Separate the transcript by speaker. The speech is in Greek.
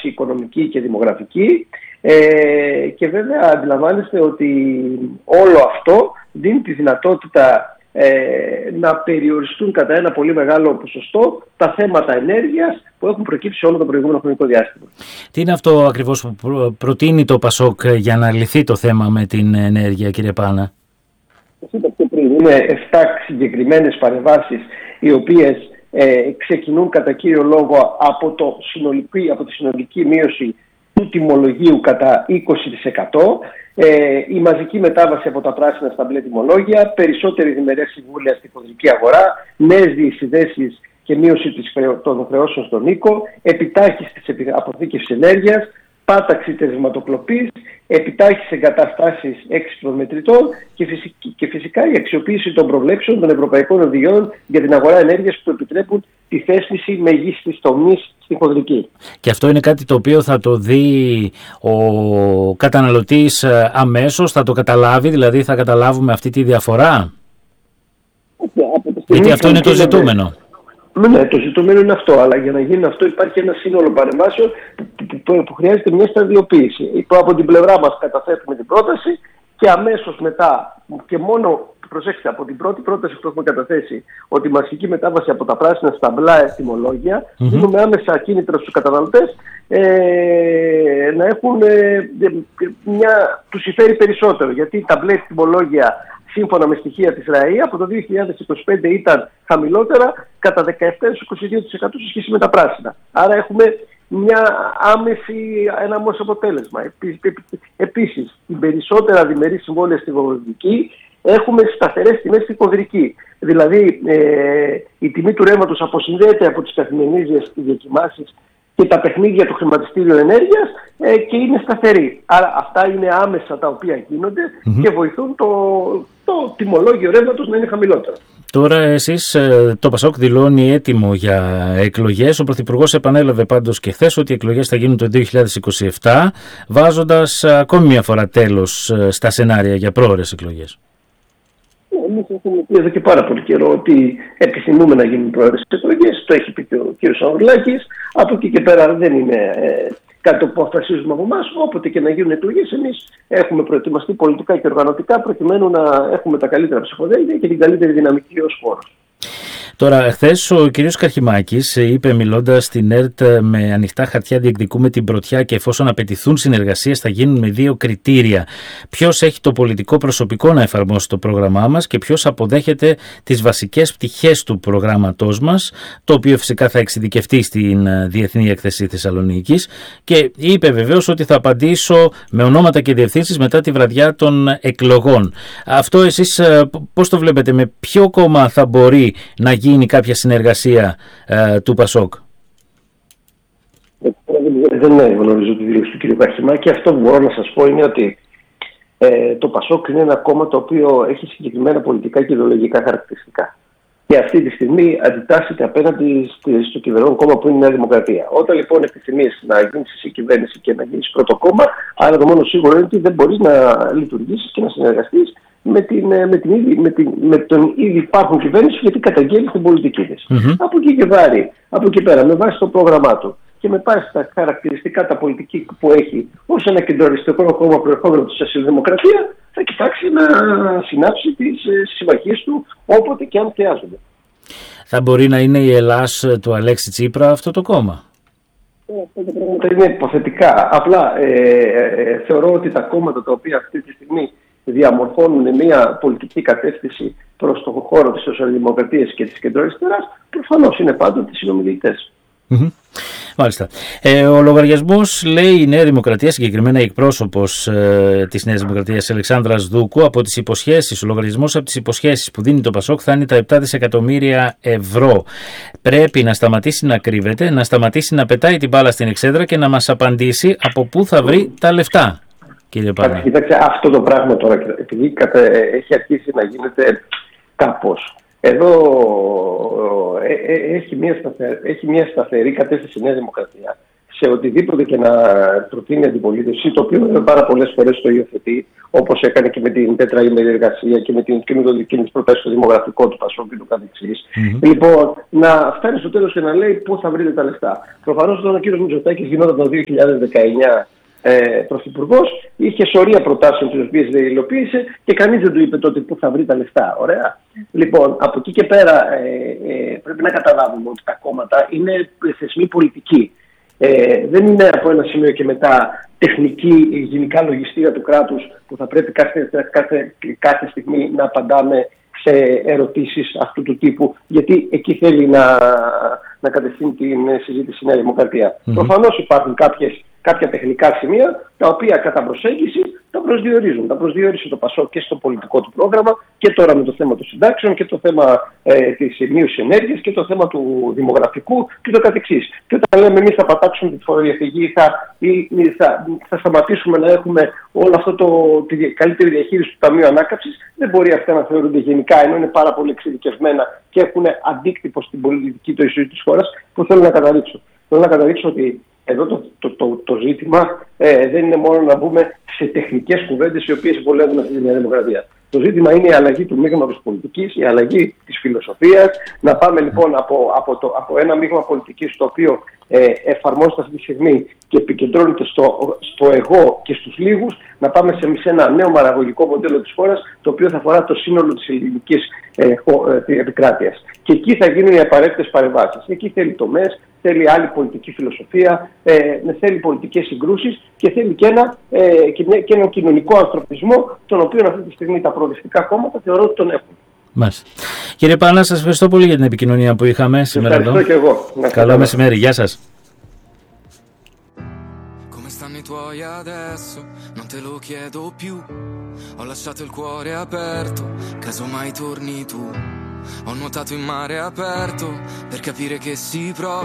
Speaker 1: ανάπτυξη οικονομική και δημογραφική, και βέβαια αντιλαμβάνεστε ότι όλο αυτό δίνει τη δυνατότητα να περιοριστούν κατά ένα πολύ μεγάλο ποσοστό τα θέματα ενέργειας που έχουν προκύψει όλο το προηγούμενο χρονικό διάστημα.
Speaker 2: Τι είναι αυτό ακριβώς που προτείνει το ΠΑΣΟΚ για να λυθεί το θέμα με την ενέργεια, κύριε Πάνα?
Speaker 1: Είναι 7 συγκεκριμένες παρεμβάσεις, οι οποίες ξεκινούν κατά κύριο λόγο από τη συνολική μείωση του τιμολογίου κατά 20%, η μαζική μετάβαση από τα πράσινα στα μπλε τιμολόγια, περισσότερη διμερές συμβούλια στη χονδρική αγορά, νέες διεισδέσεις και μείωση των χρεώσεων στον οίκο, επιτάχυνση της αποθήκευσης ενέργειας, πάταξη της ρευματοκλοπής, επιτάχυνση εγκαταστάσεις έξυπνων μετρητών και φυσικά η αξιοποίηση των προβλέψεων των ευρωπαϊκών οδηγιών για την αγορά ενέργειας που επιτρέπουν τη θέσπιση μεγίστης τομής στην χονδρική. Και αυτό είναι κάτι το οποίο θα το δει ο καταναλωτής αμέσως, θα το καταλάβει, δηλαδή θα καταλάβουμε αυτή τη διαφορά? Γιατί αυτό είναι το ζητούμενο. Ναι, το ζητούμενο είναι αυτό, αλλά για να γίνει αυτό υπάρχει ένα σύνολο παρεμβάσεων που χρειάζεται μια σταδιοποίηση. Από την πλευρά μας καταθέτουμε την πρόταση και αμέσως μετά, και μόνο, προσέξτε, από την πρώτη πρόταση που έχουμε καταθέσει, ότι η μαζική μετάβαση από τα πράσινα στα μπλε τιμολόγια, δίνουμε άμεσα κίνητρα στους καταναλωτές να έχουν τους υφέρει περισσότερο. Γιατί τα μπλε τιμολόγια, σύμφωνα με στοιχεία της ΡΑΗ, από το 2025 ήταν χαμηλότερα κατά 17-22% σε σχέση με τα πράσινα. Άρα έχουμε ένα άμεσο αποτέλεσμα. Επίσης, οι περισσότερα διμερείς συμβόλαια στη χονδρική έχουμε σταθερές τιμές στη χονδρική. Δηλαδή, η τιμή του ρεύματος αποσυνδέεται από τις καθημερινές διακυμάνσεις και τα παιχνίδια του χρηματιστήριου ενέργειας και είναι σταθερή. Άρα αυτά είναι άμεσα τα οποία γίνονται και βοηθούν το τιμολόγιο ρεύματος να είναι χαμηλότερο.
Speaker 2: Τώρα εσείς, το ΠΑΣΟΚ δηλώνει έτοιμο για εκλογές. Ο Πρωθυπουργός επανέλαβε πάντως και χθες ότι οι εκλογές θα γίνουν το 2027, βάζοντας ακόμη μια φορά τέλος στα σενάρια για πρόωρες εκλογές.
Speaker 1: Εμείς έχουμε πει εδώ και πάρα πολύ καιρό ότι επιθυμούμε να γίνουν πρόωρες εκλογές. Το έχει πει και ο κ. Σαουρλάκης. Από εκεί και πέρα δεν είναι κάτι που αποφασίζουμε από εμάς. Όποτε και να γίνουν εκλογές, εμείς έχουμε προετοιμαστεί πολιτικά και οργανωτικά προκειμένου να έχουμε τα καλύτερα ψηφοδέλτια και την καλύτερη δυναμική ως χώρος.
Speaker 2: Τώρα, χθες ο κ. Καρχιμάκης είπε, μιλώντας στην ΕΡΤ, με ανοιχτά χαρτιά διεκδικούμε την πρωτιά και εφόσον απαιτηθούν συνεργασίες θα γίνουν με 2 κριτήρια. Ποιος έχει το πολιτικό προσωπικό να εφαρμόσει το πρόγραμμά μας και ποιος αποδέχεται τις βασικές πτυχές του προγράμματός μας, το οποίο φυσικά θα εξειδικευτεί στην Διεθνή Έκθεση Θεσσαλονίκης, και είπε βεβαίως ότι θα απαντήσω με ονόματα και διευθύνσεις μετά τη βραδιά των εκλογών. Αυτό εσείς πώς το βλέπετε, με ποιο κόμμα θα μπορεί να γίνει κάποια συνεργασία του ΠΑΣΟΚ?
Speaker 1: Δεν γνωρίζω τη δήλωση του κ. Καρχιμάκη. Αυτό που μπορώ να σας πω είναι ότι το ΠΑΣΟΚ είναι ένα κόμμα το οποίο έχει συγκεκριμένα πολιτικά και ιδεολογικά χαρακτηριστικά. Και αυτή τη στιγμή αντιτάσσεται απέναντι στο κυβερνών κόμμα που είναι η Νέα Δημοκρατία. Όταν λοιπόν επιθυμείς να γίνεις εσύ κυβέρνηση και να γίνεις πρώτο κόμμα, άρα το μόνο σίγουρο είναι ότι δεν μπορείς να λειτουργήσεις και να συνεργαστείς με τον ήδη υπάρχον κυβέρνηση, γιατί καταγγέλει την πολιτική της. Από εκεί πέρα, με βάση το πρόγραμμά του και με βάση τα χαρακτηριστικά, τα πολιτική που έχει ως ένα κεντροαριστερό κόμμα προερχόμενο από τη Σοσιαλδημοκρατία, θα κοιτάξει να συνάψει τις συμμαχίες του όποτε και αν χρειάζονται.
Speaker 2: Θα μπορεί να είναι η Ελλάς του Αλέξη Τσίπρα αυτό το κόμμα?
Speaker 1: Αυτά τα πράγματα είναι υποθετικά. Απλά θεωρώ ότι τα κόμματα τα οποία αυτή τη στιγμή διαμορφώνουν μια πολιτική κατεύθυνση προς τον χώρο της σοσιαλδημοκρατίας και της κεντροαριστεράς, προφανώς είναι πάντοτε συνομιλητές.
Speaker 2: Μάλιστα. Ο λογαριασμός, λέει η Νέα Δημοκρατία, συγκεκριμένα η εκπρόσωπος της Νέας Δημοκρατίας Αλεξάνδρας Δούκου, ο λογαριασμός από τις υποσχέσεις που δίνει το ΠΑΣΟΚ θα είναι τα 7 δισεκατομμύρια ευρώ. Πρέπει να σταματήσει να κρύβεται, να σταματήσει να πετάει την μπάλα στην εξέδρα και να μας απαντήσει από πού θα βρει τα λεφτά.
Speaker 1: Κοιτάξτε, αυτό το πράγμα τώρα, επειδή έχει αρχίσει να γίνεται κάπως. Εδώ έχει μια σταθερή κατεύθυνση η Νέα Δημοκρατία σε οτιδήποτε και να προτείνει η αντιπολίτευση, το οποίο πάρα πολλές φορές το υιοθετεί, όπως έκανε και με την τετραήμερη εργασία και με την καινούργια πρόταση στο δημογραφικό του Πασόκ και του καθεξής. Λοιπόν, να φτάνει στο τέλος και να λέει πού θα βρείτε τα λεφτά. Προφανώς όταν ο κ. Μητσοτάκης γινόταν το 2019 πρωθυπουργός, είχε σωρία προτάσεων τις οποίες δεν υλοποίησε και κανείς δεν του είπε τότε πού θα βρει τα λεφτά. Ωραία. Λοιπόν, από εκεί και πέρα πρέπει να καταλάβουμε ότι τα κόμματα είναι θεσμοί πολιτικοί. Δεν είναι από ένα σημείο και μετά τεχνική γενικά λογιστήρια του κράτους που θα πρέπει κάθε στιγμή να απαντάμε σε ερωτήσεις αυτού του τύπου, γιατί εκεί θέλει να κατευθύνει την συζήτηση η Νέα Δημοκρατία. Προφανώς υπάρχουν κάποια τεχνικά σημεία τα οποία κατά προσέγγιση τα προσδιορίζουν. Τα προσδιορίσε το ΠΑΣΟΚ και στο πολιτικό του πρόγραμμα και τώρα με το θέμα των συντάξεων και το θέμα της μείωσης ενέργειας και το θέμα του δημογραφικού και το καθεξής. Και όταν λέμε εμείς θα πατάξουμε τη φοροδιαφυγή ή θα σταματήσουμε να έχουμε όλο αυτό τη καλύτερη διαχείριση του Ταμείου Ανάκαμψης, δεν μπορεί αυτά να θεωρούνται γενικά, ενώ είναι πάρα πολύ εξειδικευμένα και έχουν αντίκτυπο στην πολιτική ζωή της χώρας, που θέλω να καταδείξω. Θέλω να καταδείξω ότι εδώ το ζήτημα δεν είναι μόνο να μπούμε σε τεχνικές κουβέντες οι οποίες βολεύουν αυτή τη Νέα Δημοκρατία. Το ζήτημα είναι η αλλαγή του μείγματος πολιτικής, η αλλαγή της φιλοσοφίας. Να πάμε λοιπόν από ένα μείγμα πολιτικής το οποίο εφαρμόζεται αυτή τη στιγμή και επικεντρώνεται στο εγώ και στους λίγους, να πάμε σε ένα νέο παραγωγικό μοντέλο της χώρας, το οποίο θα αφορά το σύνολο της ελληνικής επικράτειας. Και εκεί θα γίνουν οι απαραίτητες παρεμβάσεις. Εκεί θέλει τομές, θέλει άλλη πολιτική φιλοσοφία, θέλει πολιτικές συγκρούσεις και θέλει και έναν κοινωνικό ανθρωπισμό, τον οποίο αυτή τη στιγμή τα προοδευτικά κόμματα θεωρώ ότι τον έχουν.
Speaker 2: Μάλιστα. Κύριε Πάνα, σας ευχαριστώ πολύ για την επικοινωνία που είχαμε σήμερα εδώ.
Speaker 1: Ευχαριστώ και εγώ.
Speaker 2: Καλό μεσημέρι. Γεια σας.
Speaker 3: I tuoi adesso non te lo chiedo più, ho lasciato il cuore aperto, casomai torni tu, ho nuotato in mare aperto per capire che si prova